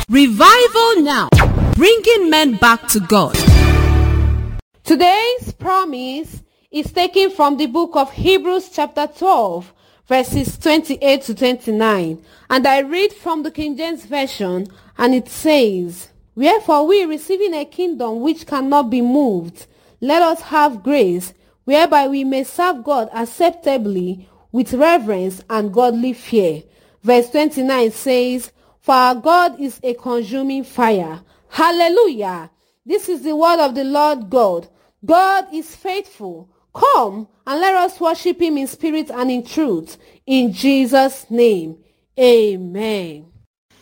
Revival Now, bringing men back to God. Today's promise is taken from the book of Hebrews chapter 12, verses 28 to 29. And I read from the King James Version, and it says, "Wherefore we, receiving a kingdom which cannot be moved, let us have grace, whereby we may serve God acceptably with reverence and godly fear." Verse 29 says, "For our God is a consuming fire." Hallelujah! This is the word of the Lord God. God is faithful. Come and let us worship him in spirit and in truth. In Jesus' name, amen.